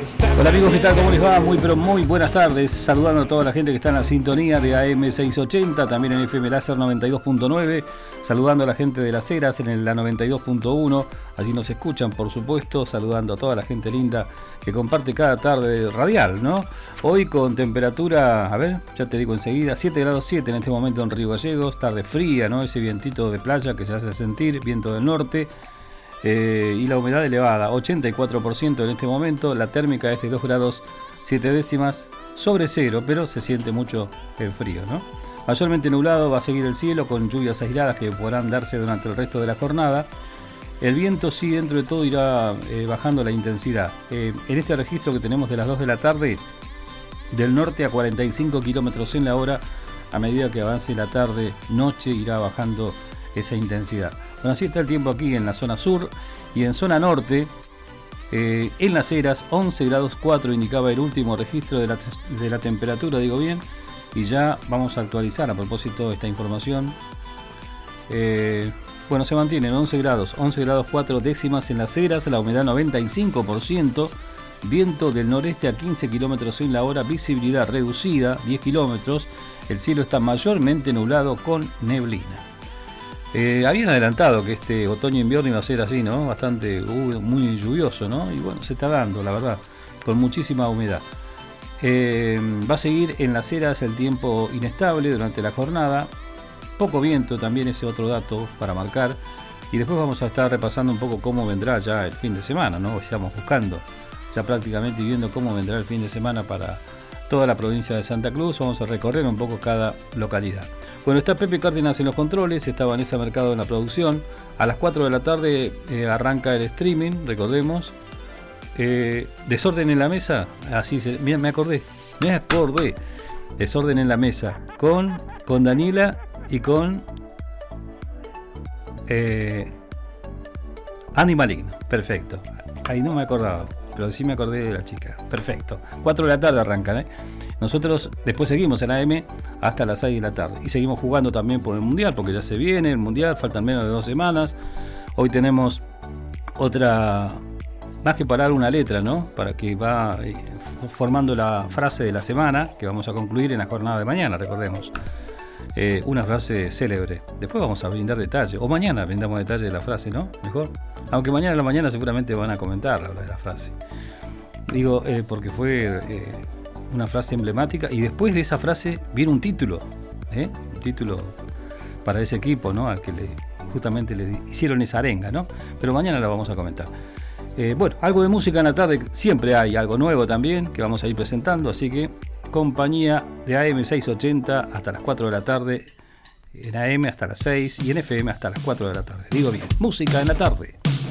Hola amigos, ¿qué tal? ¿Cómo les va? Muy pero muy buenas tardes. Saludando a toda la gente que está en la sintonía de AM680, también en FM Láser 92.9. Saludando a la gente de Las Heras en la 92.1. Allí nos escuchan, por supuesto. Saludando a toda la gente linda que comparte cada tarde radial, ¿no? Hoy con temperatura, a ver, ya te digo enseguida, 7 grados 7 en este momento en Río Gallegos. Tarde fría, ¿no? Ese vientito de playa que se hace sentir, viento del norte. Y la humedad elevada, 84% en este momento. La térmica es de 2 grados 7 décimas sobre cero, pero se siente mucho el frío, ¿no? Mayormente nublado va a seguir el cielo con lluvias aisladas que podrán darse durante el resto de la jornada. El viento sí, dentro de todo, irá bajando la intensidad. En este registro que tenemos de las 2 de la tarde, del norte a 45 kilómetros en la hora, a medida que avance la tarde, noche, irá bajando esa intensidad. Bueno, así está el tiempo aquí en la zona sur y en zona norte. En Las Heras, 11 grados 4 indicaba el último registro de la temperatura, digo bien, y ya vamos a actualizar a propósito de esta información. Bueno, se mantienen 11 grados 4 décimas en Las Heras, la humedad 95%, viento del noreste a 15 kilómetros en la hora, visibilidad reducida, 10 kilómetros, el cielo está mayormente nublado con neblina. Habían adelantado que este otoño-invierno iba a ser así, ¿no? Bastante, muy lluvioso, ¿no? Y bueno, se está dando, la verdad, con muchísima humedad. Va a seguir en Las Heras el tiempo inestable durante la jornada. Poco viento, también ese otro dato para marcar. Y después vamos a estar repasando un poco cómo vendrá ya el fin de semana, ¿no? Estamos buscando ya prácticamente y viendo cómo vendrá el fin de semana para toda la provincia de Santa Cruz. Vamos a recorrer un poco cada localidad. Bueno, está Pepe Cárdenas en los controles, está Vanessa Mercado en la producción. A las 4 de la tarde arranca el streaming, recordemos. Desorden en la mesa, así se... Mira, me acordé. Desorden en la mesa, con Daniela y con Andy Maligno, perfecto. Ahí no me acordaba, pero sí me acordé de la chica, perfecto. 4 de la tarde arrancan, ¿eh? Nosotros después seguimos en AM hasta las 6 de la tarde. Y seguimos jugando también por el Mundial, porque ya se viene el Mundial, faltan menos de 2 semanas. Hoy tenemos otra, más que parar una letra, ¿no? Para que va formando la frase de la semana, que vamos a concluir en la jornada de mañana, recordemos. Una frase célebre. Después vamos a brindar detalles. O mañana brindamos detalles de la frase, ¿no? Mejor. Aunque mañana a la mañana seguramente van a comentar la de la frase. Digo, porque fue... una frase emblemática y después de esa frase viene un título, un título para ese equipo, ¿no? Al que justamente le hicieron esa arenga, ¿no? Pero mañana la vamos a comentar. Bueno, algo de música en la tarde, siempre hay algo nuevo también que vamos a ir presentando, así que compañía de AM680 hasta las 4 de la tarde, en AM hasta las 6 y en FM hasta las 4 de la tarde. Digo bien, música en la tarde.